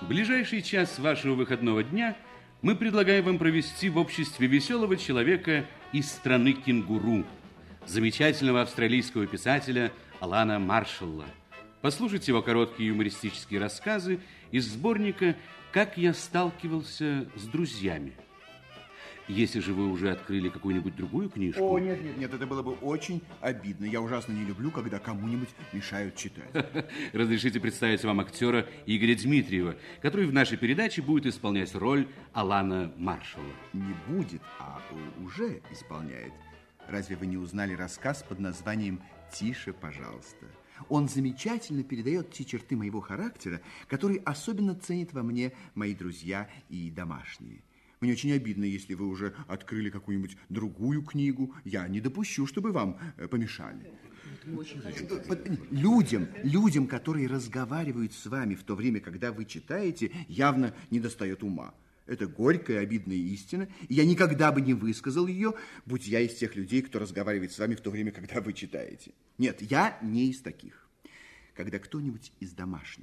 Ближайший час вашего выходного дня мы предлагаем вам провести в обществе веселого человека из страны кенгуру, замечательного австралийского писателя Алана Маршалла. Послушайте его короткие юмористические рассказы из сборника «Как я сталкивался с друзьями». Если же вы уже открыли какую-нибудь другую книжку... О, нет, это было бы очень обидно. Я ужасно не люблю, когда кому-нибудь мешают читать. Разрешите представить вам актера Игоря Дмитриева, который в нашей передаче будет исполнять роль Алана Маршалла. Не будет, а уже исполняет. Разве вы не узнали рассказ под названием «Тише, пожалуйста»? Он замечательно передает те черты моего характера, которые особенно ценят во мне мои друзья и домашние. Мне очень обидно, если вы уже открыли какую-нибудь другую книгу. Я не допущу, чтобы вам помешали. Людям, которые разговаривают с вами в то время, когда вы читаете, явно недостает ума. Это горькая, обидная истина, и я никогда бы не высказал ее, будь я из тех людей, кто разговаривает с вами в то время, когда вы читаете. Нет, я не из таких. Когда кто-нибудь из домашних